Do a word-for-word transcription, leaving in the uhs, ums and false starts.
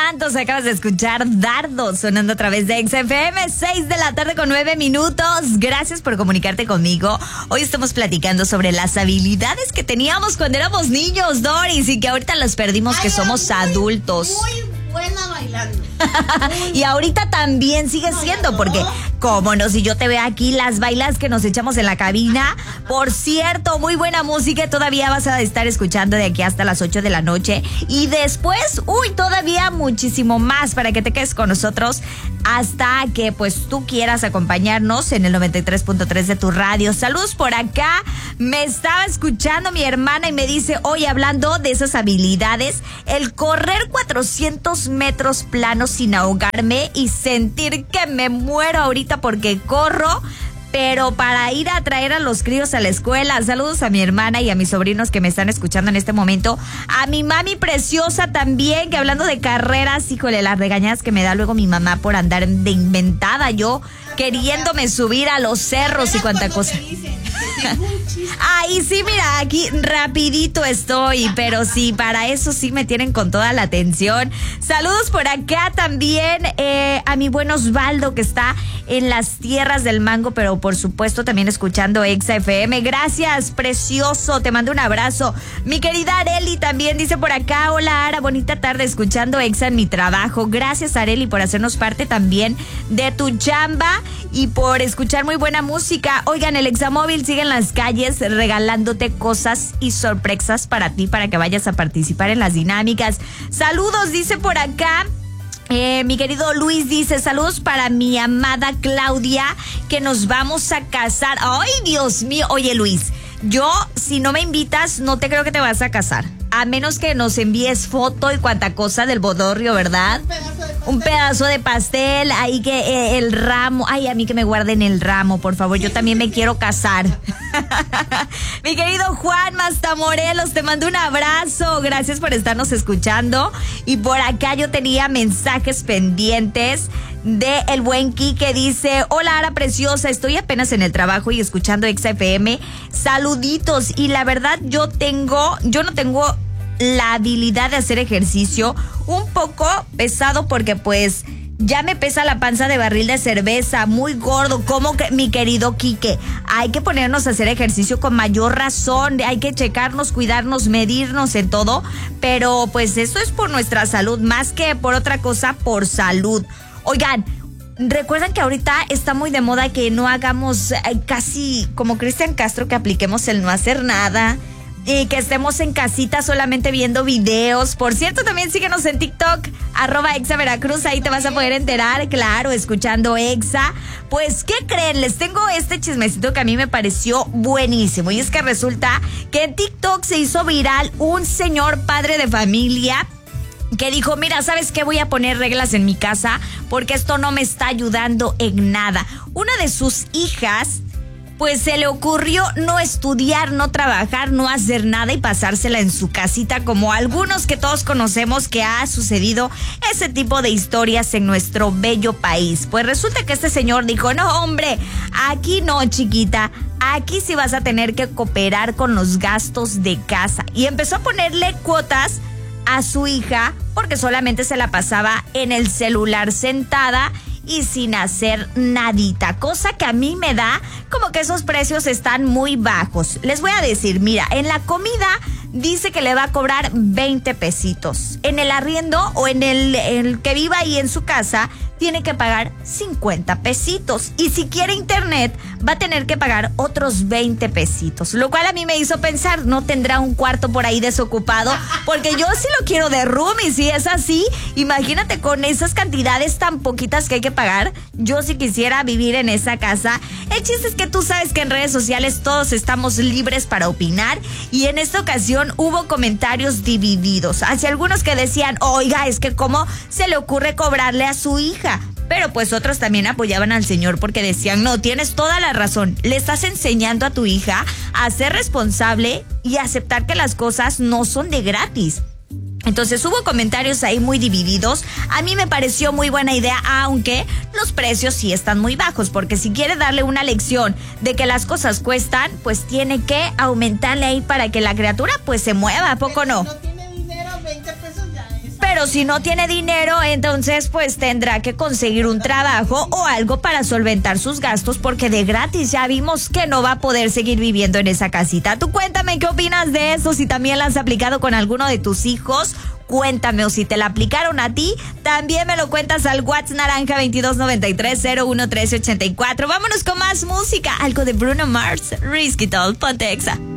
Santos. Acabas de escuchar Dardo sonando a través de X F M, seis de la tarde con nueve minutos. Gracias por comunicarte conmigo. Hoy estamos platicando sobre las habilidades que teníamos cuando éramos niños, Doris, y que ahorita las perdimos. Ay, que somos muy, adultos. Muy buena bailando. Y ahorita también sigue siendo, no, porque cómo no, si yo te veo aquí las bailas que nos echamos en la cabina. Por cierto, muy buena música, todavía vas a estar escuchando de aquí hasta las ocho de la noche. Y después, uy, todavía muchísimo más para que te quedes con nosotros hasta que pues tú quieras acompañarnos en el noventa y tres punto tres de tu radio. Saludos por acá. Me estaba escuchando mi hermana y me dice, hoy hablando de esas habilidades, el correr cuatrocientos metros planos sin ahogarme y sentir que me muero ahorita porque corro, pero para ir a traer a los críos a la escuela. Saludos a mi hermana y a mis sobrinos que me están escuchando en este momento. A mi mami preciosa también, que hablando de carreras, híjole, las regañadas que me da luego mi mamá por andar de inventada, yo queriéndome subir a los cerros y cuánta cosa. Ay, sí, mira, aquí rapidito estoy, pero sí, para eso sí me tienen con toda la atención. Saludos por acá también eh, a mi buen Osvaldo, que está en las tierras del mango, pero por supuesto también escuchando Exa F M. Gracias, precioso, te mando un abrazo. Mi querida Areli también dice por acá, hola Ara, bonita tarde escuchando Exa en mi trabajo. Gracias, Areli, por hacernos parte también de tu chamba y por escuchar muy buena música. Oigan, el Examóvil sigue en las calles regalándote cosas y sorpresas para ti, para que vayas a participar en las dinámicas. Saludos, dice por acá. Eh, mi querido Luis dice, saludos para mi amada Claudia, que nos vamos a casar. Ay, Dios mío. Oye, Luis, yo, si no me invitas, no te creo que te vas a casar. A menos que nos envíes foto y cuanta cosa del bodorrio, ¿verdad? Un pedazo de pastel. Un pedazo de pastel, ahí que eh, el ramo. Ay, a mí que me guarden el ramo, por favor. Yo también me quiero casar. Mi querido Juan Mastamorelos, te mando un abrazo. Gracias por estarnos escuchando. Y por acá yo tenía mensajes pendientes de el buen Quique. Dice, hola Ara preciosa, estoy apenas en el trabajo y escuchando X F M. Saluditos. Y la verdad yo tengo, yo no tengo la habilidad de hacer ejercicio. Un poco pesado porque pues ya me pesa la panza de barril de cerveza, muy gordo. Como que, mi querido Quique, hay que ponernos a hacer ejercicio con mayor razón, hay que checarnos, cuidarnos, medirnos en todo, pero pues eso es por nuestra salud, más que por otra cosa, por salud. Oigan, recuerdan que ahorita está muy de moda que no hagamos eh, casi como Cristian Castro, que apliquemos el no hacer nada y que estemos en casita solamente viendo videos. Por cierto, también síguenos en TikTok, arroba Exa Veracruz, ahí te vas a poder enterar, claro, escuchando Exa. Pues, ¿qué creen? Les tengo este chismecito que a mí me pareció buenísimo. Y es que resulta que en TikTok se hizo viral un señor padre de familia que dijo, mira, ¿sabes qué? Voy a poner reglas en mi casa porque esto no me está ayudando en nada. Una de sus hijas, pues se le ocurrió no estudiar, no trabajar, no hacer nada y pasársela en su casita, como algunos que todos conocemos que ha sucedido ese tipo de historias en nuestro bello país. Pues resulta que este señor dijo, no hombre, aquí no chiquita, aquí sí vas a tener que cooperar con los gastos de casa. Y empezó a ponerle cuotas a su hija porque solamente se la pasaba en el celular sentada y sin hacer nadita, cosa que a mí me da como que esos precios están muy bajos. Les voy a decir, mira, en la comida dice que le va a cobrar veinte pesitos. En el arriendo o en el, el que viva ahí en su casa tiene que pagar cincuenta pesitos. Y si quiere internet, va a tener que pagar otros veinte pesitos. Lo cual a mí me hizo pensar, ¿no tendrá un cuarto por ahí desocupado? Porque yo sí lo quiero de room, y si es así, imagínate con esas cantidades tan poquitas que hay que pagar. Yo sí quisiera vivir en esa casa. El chiste es que tú sabes que en redes sociales todos estamos libres para opinar. Y en esta ocasión hubo comentarios divididos. Hacia algunos que decían, oiga, es que cómo se le ocurre cobrarle a su hija. Pero pues otros también apoyaban al señor porque decían, no, tienes toda la razón, le estás enseñando a tu hija a ser responsable y a aceptar que las cosas no son de gratis. Entonces hubo comentarios ahí muy divididos. A mí me pareció muy buena idea, aunque los precios sí están muy bajos, porque si quiere darle una lección de que las cosas cuestan, pues tiene que aumentarle ahí para que la criatura pues se mueva, ¿a poco no? No tiene dinero, veinte pesos ya es. Pero pero si no tiene dinero, entonces pues tendrá que conseguir un trabajo o algo para solventar sus gastos, porque de gratis ya vimos que no va a poder seguir viviendo en esa casita. Tú cuéntame qué opinas de eso, si también la has aplicado con alguno de tus hijos. Cuéntame, o si te la aplicaron a ti, también me lo cuentas al WhatsApp naranja veintidós noventa y tres cero uno trece ochenta y cuatro. Vámonos con más música, algo de Bruno Mars, Risky Doll, ponte Exa.